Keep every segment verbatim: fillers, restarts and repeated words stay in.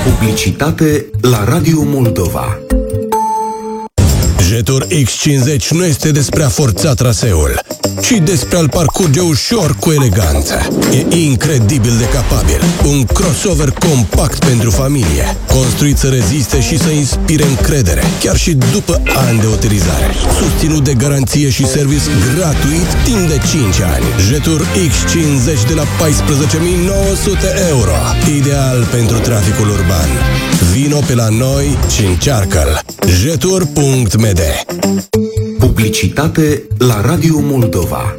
Publicitate la Radio Moldova. Jetur X cincizeci nu este despre a forța traseul, ci despre a-l parcurge ușor cu eleganță. E incredibil de capabil. Un crossover compact pentru familie, construit să reziste și să inspire încredere, chiar și după ani de utilizare. Susținut de garanție și service gratuit timp de cinci ani. Jetur X cincizeci de la paisprezece mii nouă sute euro. Ideal pentru traficul urban. Vino pe la noi și încearcă-l. jetur punct m d. Publicitate la Radio Moldova.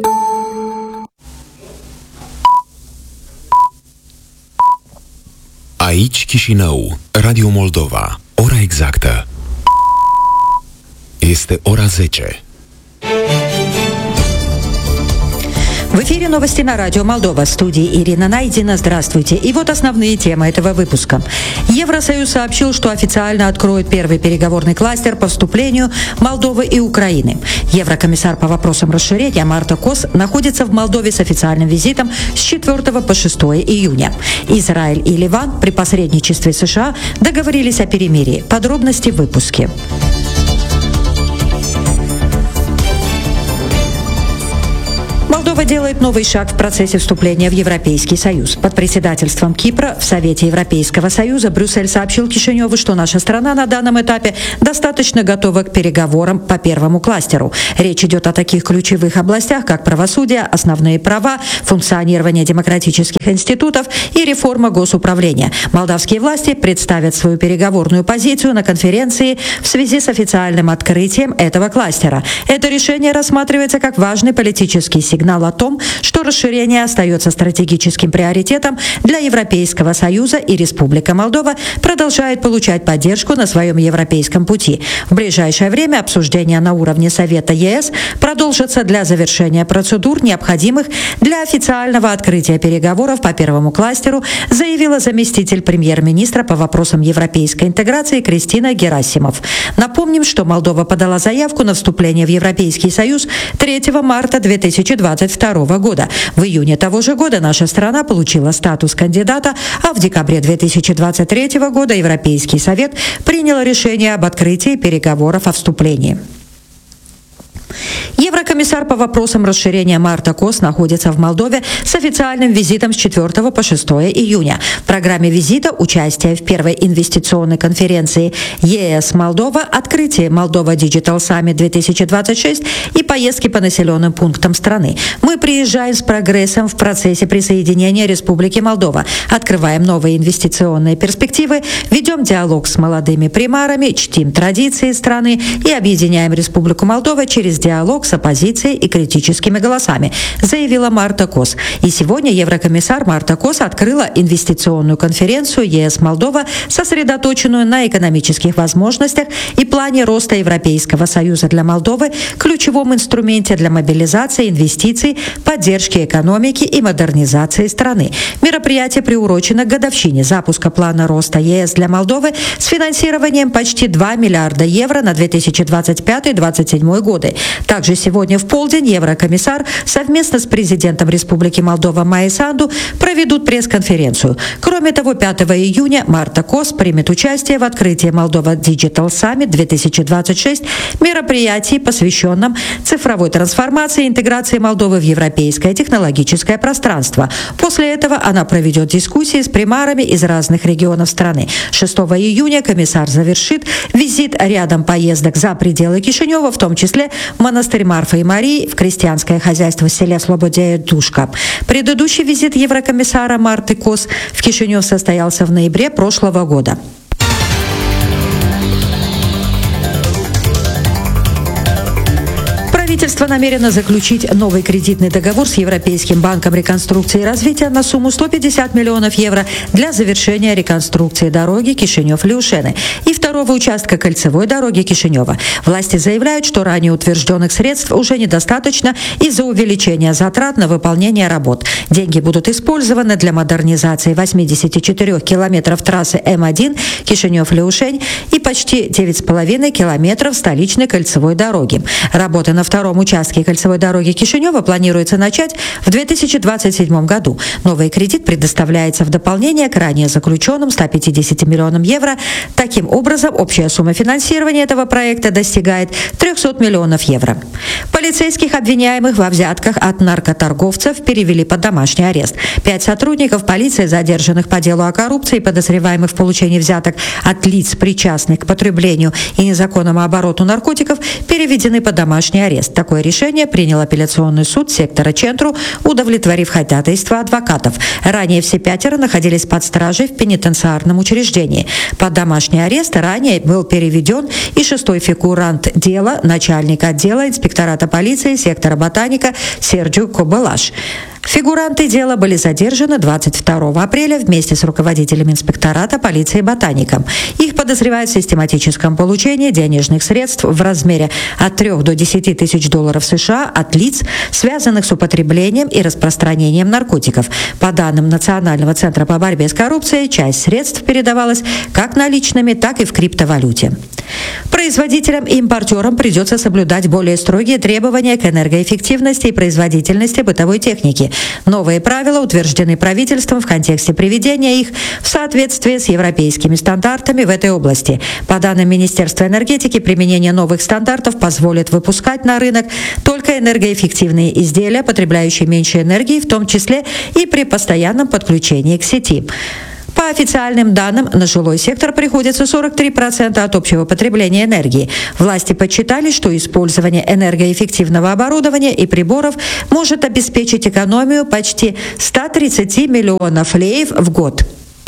Aici Chișinău, Radio Moldova. Ora exactă este ora zece. В эфире новости на радио Молдова. В студии Ирина Найдина. Здравствуйте. И вот основные темы этого выпуска. Евросоюз сообщил, что официально откроет первый переговорный кластер по вступлению Молдовы и Украины. Еврокомиссар по вопросам расширения Марта Кос находится в Молдове с официальным визитом с четвёртого по шестое июня. Израиль и Ливан при посредничестве США договорились о перемирии. Подробности в выпуске. Молдова делает новый шаг в процессе вступления в Европейский Союз. Под председательством Кипра в Совете Европейского Союза Брюссель сообщил Кишиневу, что наша страна на данном этапе достаточно готова к переговорам по первому кластеру. Речь идет о таких ключевых областях, как правосудие, основные права, функционирование демократических институтов и реформа госуправления. Молдавские власти представят свою переговорную позицию на конференции в связи с официальным открытием этого кластера. Это решение рассматривается как важный политический сигнал о том, что расширение остается стратегическим приоритетом для Европейского Союза, и Республика Молдова продолжает получать поддержку на своем европейском пути. В ближайшее время обсуждения на уровне Совета ЕС продолжатся для завершения процедур, необходимых для официального открытия переговоров по первому кластеру, заявила заместитель премьер-министра по вопросам европейской интеграции Кристина Герасимов. Напомним, что Молдова подала заявку на вступление в Европейский Союз третьего марта две тысячи двадцать второго года. В июне того же года наша страна получила статус кандидата, а в декабре две тысячи двадцать третьего года Европейский Совет принял решение об открытии переговоров о вступлении. Еврокомиссар по вопросам расширения Марта Кос находится в Молдове с официальным визитом с четвёртого по шестое июня. В программе визита участие в первой инвестиционной конференции ЕС Молдова, открытие Молдова Digital Summit две тысячи двадцать шесть и поездки по населенным пунктам страны. Мы приезжаем с прогрессом в процессе присоединения Республики Молдова, открываем новые инвестиционные перспективы, ведем диалог с молодыми примарами, чтим традиции страны и объединяем Республику Молдова через диалог с оппозицией и критическими голосами, заявила Марта Кос. И сегодня еврокомиссар Марта Кос открыла инвестиционную конференцию ЕС Молдова, сосредоточенную на экономических возможностях и плане роста Европейского Союза для Молдовы, ключевом инструменте для мобилизации инвестиций, поддержки экономики и модернизации страны. Мероприятие приурочено к годовщине запуска плана роста ЕС для Молдовы с финансированием почти два миллиарда евро на две тысячи двадцать пятый — две тысячи двадцать седьмой годы. Также сегодня в полдень еврокомиссар совместно с президентом Республики Молдова Майей Санду проведут пресс-конференцию. Кроме того, пятого июня Марта Кос примет участие в открытии Молдова Digital Summit две тысячи двадцать шесть, мероприятии, посвященном цифровой трансформации и интеграции Молдовы в европейское технологическое пространство. После этого она проведет дискуссии с примарами из разных регионов страны. шестого июня комиссар завершит визит рядом поездок за пределы Кишинева, в том числе в монастырь Марфы и Марии, в крестьянское хозяйство в селе Слободея-Душка. Предыдущий визит еврокомиссара Марты Кос в Кишинев состоялся в ноябре прошлого года. Правительство намерено заключить новый кредитный договор с Европейским банком реконструкции и развития на сумму сто пятьдесят миллионов евро для завершения реконструкции дороги Кишинев-Леушены и второго участка кольцевой дороги Кишинева. Власти заявляют, что ранее утвержденных средств уже недостаточно из-за увеличения затрат на выполнение работ. Деньги будут использованы для модернизации восьмидесяти четырёх километров трассы М один Кишинев-Леушень и почти девять с половиной километров столичной кольцевой дороги. Работы на втором втором участке кольцевой дороги Кишинева планируется начать в две тысячи двадцать седьмом году. Новый кредит предоставляется в дополнение к ранее заключенным ста пятидесяти миллионам евро. Таким образом, общая сумма финансирования этого проекта достигает трехсот миллионов евро. Полицейских, обвиняемых во взятках от наркоторговцев, перевели под домашний арест. Пять сотрудников полиции, задержанных по делу о коррупции, подозреваемых в получении взяток от лиц, причастных к потреблению и незаконному обороту наркотиков, переведены под домашний арест. Такое решение принял апелляционный суд сектора Чентру, удовлетворив ходатайство адвокатов. Ранее все пятеро находились под стражей в пенитенциарном учреждении. Под домашний арест ранее был переведен и шестой фигурант дела, начальник отдела инспектората полиции сектора Ботаника Серджио Кобалаш. Фигуранты дела были задержаны двадцать второго апреля вместе с руководителем инспектората полиции Ботаником. Их подозревают в систематическом получении денежных средств в размере от трёх до десяти тысяч долларов США от лиц, связанных с употреблением и распространением наркотиков. По данным Национального центра по борьбе с коррупцией, часть средств передавалась как наличными, так и в криптовалюте. Производителям и импортерам придется соблюдать более строгие требования к энергоэффективности и производительности бытовой техники. Новые правила утверждены правительством в контексте приведения их в соответствие с европейскими стандартами в этой области. По данным Министерства энергетики, применение новых стандартов позволит выпускать на рынок только энергоэффективные изделия, потребляющие меньше энергии, в том числе и при постоянном подключении к сети. По официальным данным, на жилой сектор приходится сорок три процента от общего потребления энергии. Власти подсчитали, что использование энергоэффективного оборудования и приборов может обеспечить экономию почти ста тридцати миллионов леев в год.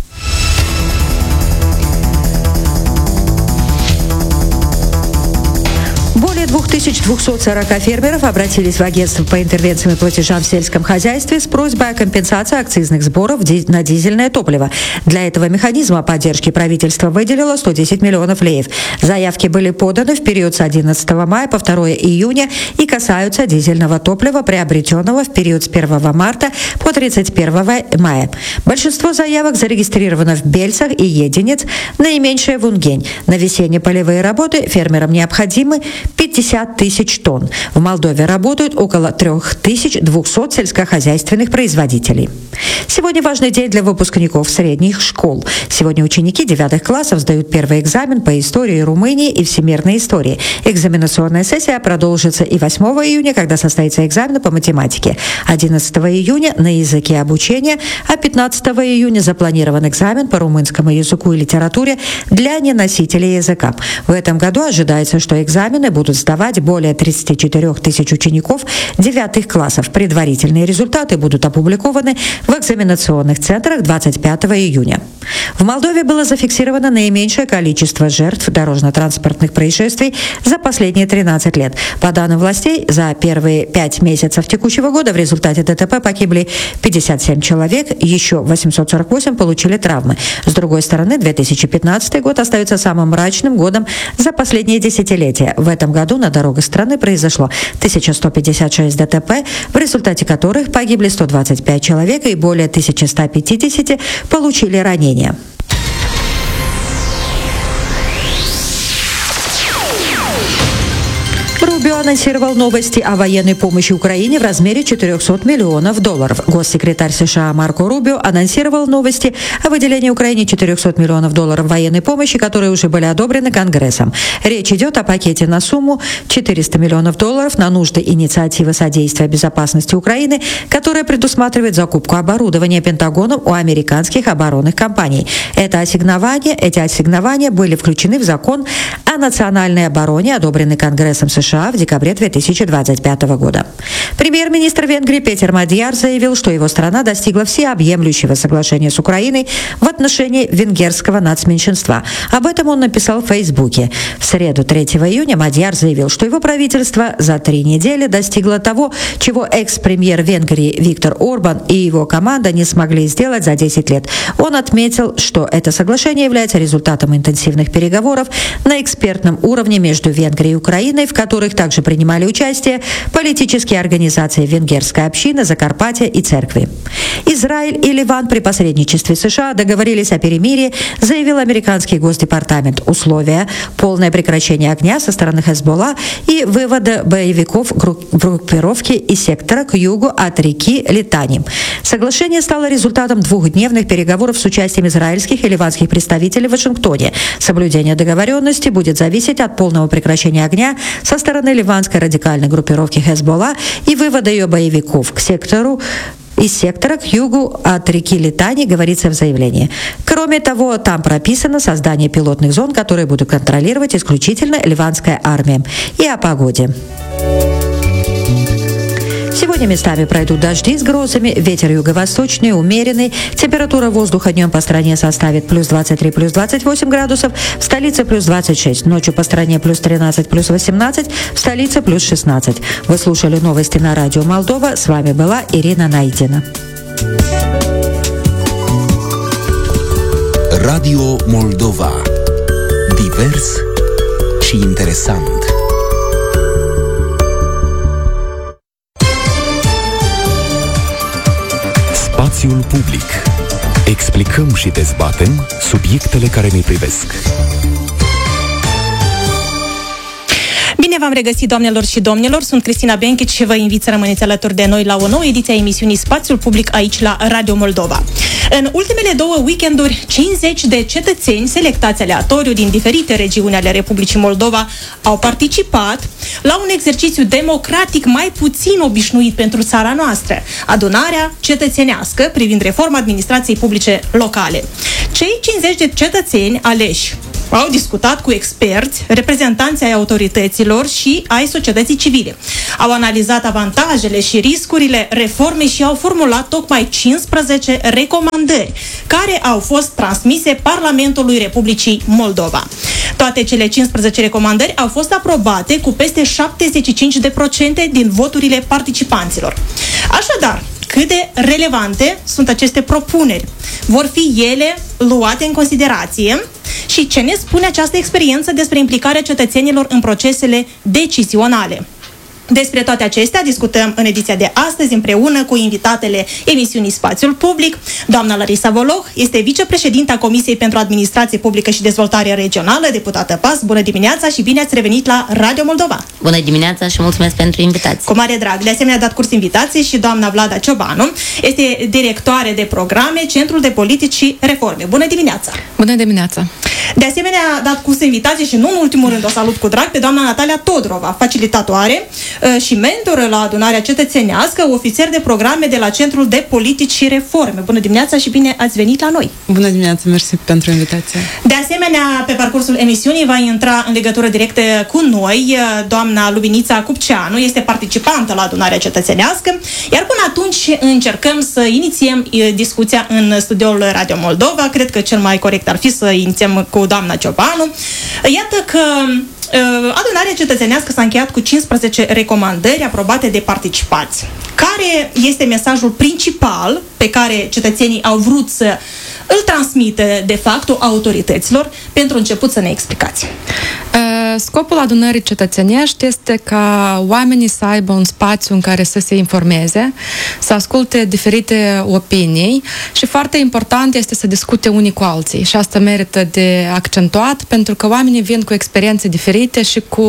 Более две тысячи двести сорок фермеров обратились в агентство по интервенциям и платежам в сельском хозяйстве с просьбой о компенсации акцизных сборов на дизельное топливо. Для этого механизма поддержки правительство выделило сто десять миллионов леев. Заявки были поданы в период с одиннадцатого мая по второе июня и касаются дизельного топлива, приобретенного в период с первого марта по тридцать первого мая. Большинство заявок зарегистрировано в Бельцах и Единец, наименьшее в Унгень. На весенние полевые работы фермерам необходимы пятьдесят тысяч тонн. В Молдове работают около три тысячи двести сельскохозяйственных производителей. Сегодня важный день для выпускников средних школ. Сегодня ученики девятых классов сдают первый экзамен по истории Румынии и всемирной истории. Экзаменационная сессия продолжится и восьмого июня, когда состоится экзамен по математике. одиннадцатого июня на языке обучения, а пятнадцатого июня запланирован экзамен по румынскому языку и литературе для неносителей языка. В этом году ожидается, что экзамены будут сдавать более тридцати четырёх тысяч учеников девятых классов. Предварительные результаты будут опубликованы в экзаменационных центрах двадцать пятого июня. В Молдове было зафиксировано наименьшее количество жертв дорожно-транспортных происшествий за последние тринадцать лет. По данным властей, за первые пять месяцев текущего года в результате ДТП погибли пятьдесят семь человек, еще восемьсот сорок восемь получили травмы. С другой стороны, две тысячи пятнадцатый год остается самым мрачным годом за последние десятилетия. В этом году на дорогах страны произошло тысяча сто пятьдесят шесть ДТП, в результате которых погибли сто двадцать пять человек и более тысячи ста пятидесяти получили ранения. Рубио анонсировал новости о военной помощи Украине в размере четырехсот миллионов долларов. Госсекретарь США Марко Рубио анонсировал новости о выделении Украине четырехсот миллионов долларов военной помощи, которые уже были одобрены Конгрессом. Речь идет о пакете на сумму четыреста миллионов долларов на нужды инициативы содействия безопасности Украины, которая предусматривает закупку оборудования Пентагоном у американских оборонных компаний. Это ассигнование, эти ассигнования были включены в закон о национальной обороне, одобренный Конгрессом США в декабре две тысячи двадцать пятого года. Премьер-министр Венгрии Петер Мадьяр заявил, что его страна достигла всеобъемлющего соглашения с Украиной в отношении венгерского нацменьшинства. Об этом он написал в Фейсбуке. В среду третьего июня Мадьяр заявил, что его правительство за три недели достигло того, чего экс-премьер Венгрии Виктор Орбан и его команда не смогли сделать за десять лет. Он отметил, что это соглашение является результатом интенсивных переговоров на экспертном уровне между Венгрией и Украиной, в которых которых также принимали участие политические организации венгерской общины, Закарпатья и церкви. Израиль и Ливан при посредничестве США договорились о перемирии, заявил американский Госдепартамент. Условия – полное прекращение огня со стороны Хезболла и вывода боевиков группировки из сектора к югу от реки Литани. Соглашение стало результатом двухдневных переговоров с участием израильских и ливанских представителей в Вашингтоне. Соблюдение договоренности будет зависеть от полного прекращения огня со стороны ливанской радикальной группировки Хезболла и вывода ее боевиков к сектору из сектора к югу от реки Литани, говорится в заявлении. Кроме того, там прописано создание пилотных зон, которые будут контролировать исключительно ливанская армия. И о погоде. Сегодня местами пройдут дожди с грозами, ветер юго-восточный, умеренный. Температура воздуха днем по стране составит плюс двадцать три, плюс двадцать восемь градусов, в столице плюс двадцать шесть, ночью по стране плюс тринадцать, плюс восемнадцать, в столице плюс шестнадцать. Вы слушали новости на радио Молдова. С вами была Ирина Найдина. Radio Moldova. Divers și interesant. Spațiul public. Explicăm și dezbatem subiectele care ne privesc. Bine v-am regăsit, doamnelor și domnilor, sunt Cristina Benchit și vă invit să rămâneți alături de noi la o nouă ediție a emisiunii Spațiul Public aici la Radio Moldova. În ultimele două weekenduri, cincizeci de cetățeni selectați aleatoriu din diferite regiuni ale Republicii Moldova au participat la un exercițiu democratic mai puțin obișnuit pentru țara noastră, adunarea cetățenească privind reforma administrației publice locale. Cei cincizeci de cetățeni aleși au discutat cu experți, reprezentanții ai autorităților și ai societății civile. Au analizat avantajele și riscurile reformei și au formulat tocmai cincisprezece recomandări care au fost transmise Parlamentului Republicii Moldova. Toate cele cincisprezece recomandări au fost aprobate cu peste șaptezeci și cinci la sută din voturile participanților. Așadar, cât de relevante sunt aceste propuneri? Vor fi ele luate în considerație? Și ce ne spune această experiență despre implicarea cetățenilor în procesele decizionale? Despre toate acestea discutăm în ediția de astăzi împreună cu invitatele emisiunii Spațiul Public. Doamna Larisa Voloh este vicepreședinta Comisiei pentru Administrație Publică și Dezvoltare Regională, deputată P A S. Bună dimineața și bine ați revenit la Radio Moldova! Bună dimineața și mulțumesc pentru invitație! Cu mare drag! De asemenea, a dat curs invitației și doamna Vlada Ciobanu, este directoare de programe, Centrul de Politici și Reforme. Bună dimineața! Bună dimineața! De asemenea, a dat curs invitație și nu în ultimul rând o salut cu drag pe doamna Natalia Todorova, facilitatoare și mentor la adunarea cetățenească, ofițer de programe de la Centrul de Politici și Reforme. Bună dimineața și bine ați venit la noi! Bună dimineața, mersi pentru invitație! De asemenea, pe parcursul emisiunii va intra în legătură directă cu noi doamna Lubinița Cupceanu, este participantă la adunarea cetățenească, iar până atunci încercăm să inițiem discuția în studioul Radio Moldova. Cred că cel mai corect ar fi să inițiem cu doamna Ciobanu. Iată că adunarea cetățenească s-a încheiat cu cincisprezece recomandări aprobate de participanți. Care este mesajul principal pe care cetățenii au vrut să îl transmită de fapt autorităților? Pentru început să ne explicați. Scopul adunării cetățenești este ca oamenii să aibă un spațiu în care să se informeze, să asculte diferite opinii și foarte important este să discute unii cu alții și asta merită de accentuat pentru că oamenii vin cu experiențe diferite și cu,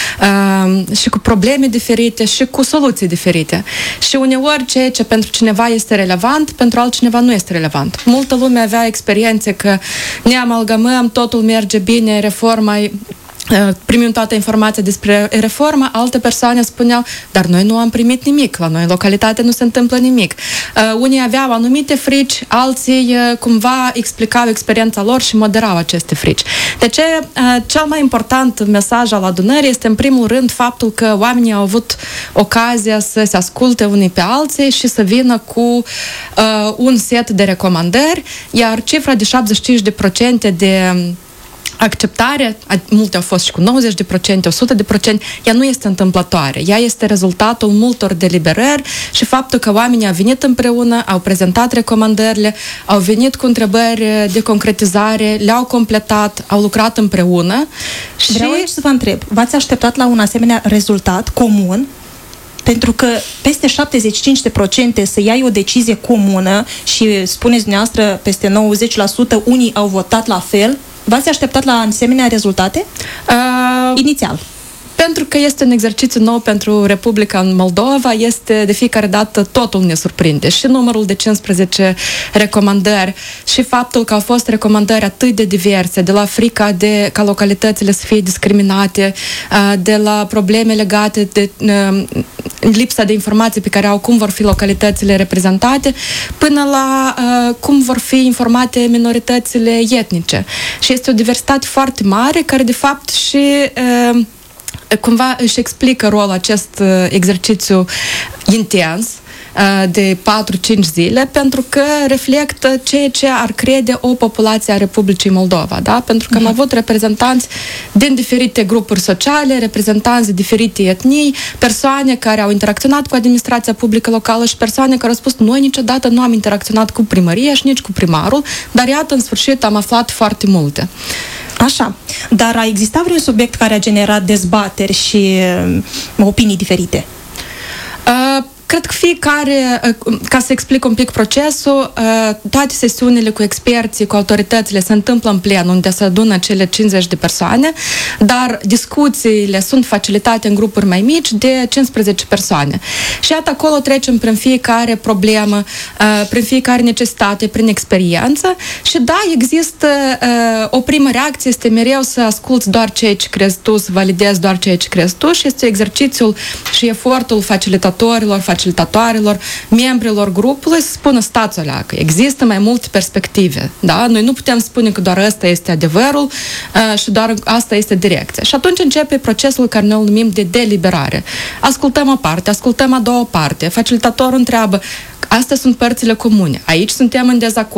uh, și cu probleme diferite și cu soluții diferite și uneori ceea ce pentru cineva este relevant, pentru altcineva nu este relevant. Multă lume avea experiențe că ne amalgamăm, totul merge bine, reforma primim toată informația despre reformă, alte persoane spuneau, dar noi nu am primit nimic, la noi în localitate nu se întâmplă nimic. Uh, unii aveau anumite frici, alții uh, cumva explicau experiența lor și moderau aceste frici. De ce uh, cel mai important mesaj al adunării este în primul rând faptul că oamenii au avut ocazia să se asculte unii pe alții și să vină cu uh, un set de recomandări, iar cifra de șaptezeci și cinci la sută de acceptare, multe au fost și cu nouăzeci de procente, o sută de procente, ea nu este întâmplătoare. Ea este rezultatul multor deliberări și faptul că oamenii au venit împreună, au prezentat recomandările, au venit cu întrebări de concretizare, le-au completat, au lucrat împreună. Și... Vreau aici să vă întreb, v-ați așteptat la un asemenea rezultat comun? Pentru că peste șaptezeci și cinci la sută să iai o decizie comună și spuneți dumneavoastră peste nouăzeci la sută unii au votat la fel, v-ați așteptat la asemenea rezultate? Uh, Inițial. Pentru că este un exercițiu nou pentru Republica Moldova, este de fiecare dată totul ne surprinde. Și numărul de cincisprezece recomandări și faptul că au fost recomandări atât de diverse, de la frica de ca localitățile să fie discriminate, de la probleme legate de lipsa de informații pe care au cum vor fi localitățile reprezentate, până la cum vor fi informate minoritățile etnice. Și este o diversitate foarte mare care de fapt și cumva își explică rolul acest exercițiu intens de patru-cinci zile, pentru că reflectă ceea ce ar crede o populație a Republicii Moldova, da? Pentru că am avut reprezentanți din diferite grupuri sociale, reprezentanți de diferite etnii, persoane care au interacționat cu administrația publică locală și persoane care au spus noi niciodată nu am interacționat cu primăria și nici cu primarul, dar iată, în sfârșit am aflat foarte multe. Așa, dar a existat vreun subiect care a generat dezbateri și uh, opinii diferite? Uh, Cred că fiecare, ca să explic un pic procesul, toate sesiunile cu experții, cu autoritățile se întâmplă în plen, unde se adună cele cincizeci de persoane, dar discuțiile sunt facilitate în grupuri mai mici de cincisprezece persoane. Și iată, acolo trecem prin fiecare problemă, prin fiecare necesitate, prin experiență și da, există o primă reacție, este mereu să asculți doar ceea ce crezi tu, să validezi doar ceea ce crezi tu și este exercițiul și efortul facilitatorilor, facilitatorilor, membrilor grupului să spună stați alea, că există mai multe perspective. Da? Noi nu putem spune că doar ăsta este adevărul uh, și doar asta este direcția. Și atunci începe procesul care noi îl numim de deliberare. Ascultăm o parte, ascultăm a doua parte, facilitatorul întreabă, astea sunt părțile comune, aici suntem în dezacord.